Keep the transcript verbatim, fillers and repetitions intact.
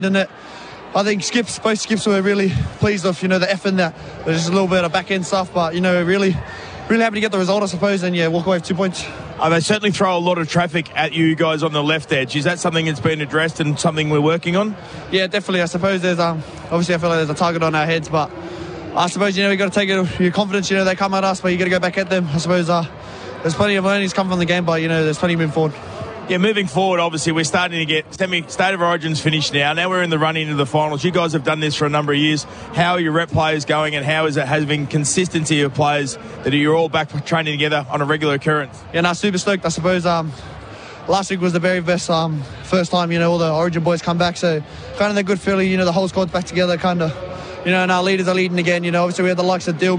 in it. I think skips, both skips were really pleased with, you know, the effort in that. There's just a little bit of back-end stuff, but, you know, really, really happy to get the result, I suppose, and, yeah, walk away with two points. Uh, they certainly throw a lot of traffic at you guys on the left edge. Is that something that's been addressed and something we're working on? Yeah, definitely. I suppose there's, um, obviously I feel like there's a target on our heads, but I suppose, you know, we've got to take it, your confidence, you know, they come at us, but you got to go back at them. I suppose uh, there's plenty of learnings come from the game, but, you know, there's plenty moving forward. Yeah, moving forward, obviously, we're starting to get semi State of Origin's finished now. Now we're in the run into the finals. You guys have done this for a number of years. How are your rep players going, and how is it has been consistency of players that you're all back training together on a regular occurrence? Yeah, no, super stoked. I suppose um, last week was the very best um, first time, you know, all the Origin boys come back. So kind of a good feeling, you know, the whole squad's back together, kind of, you know, and our leaders are leading again. You know, obviously we had the likes of Dill,